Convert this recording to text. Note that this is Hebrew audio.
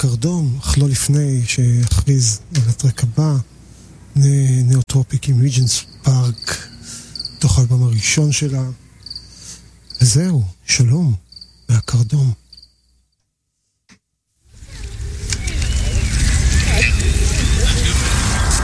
הקרדום, אך לא לפני שהכריז על הטרק הבא, ניאוטרופיק עם ריג'נס פארק, תוך האלבום הראשון שלה. וזהו, שלום מהקרדום.